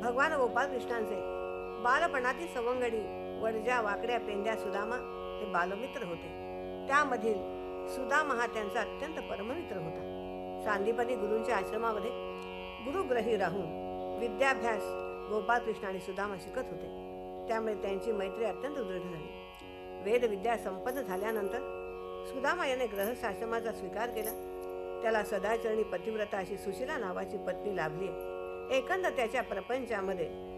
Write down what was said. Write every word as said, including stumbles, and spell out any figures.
भगवान गोपाळकृष्णांचे बालपणातील सवंगडी वडजा वाकड्या पेंड्या सुदामा हे बालमित्र होते. त्यामधील सुदामा हा त्यांचा अत्यंत परममित्र होता. सांदीपनी गुरूंच्या आश्रमामध्ये गुरुग्रही राहून विद्याभ्यास गोपाळकृष्ण आणि सुदामा शिकत होते. त्यामुळे त्यांची मैत्री अत्यंत दृढ झाली. वेदविद्या संपन्न झाल्यानंतर सुदामा याने गृहस्थाश्रमाचा स्वीकार केला. त्याला सदाचरणी पतिव्रता अशी सुशीला नावाची पत्नी लाभली. एकंदर त्याच्या प्रपंचामध्ये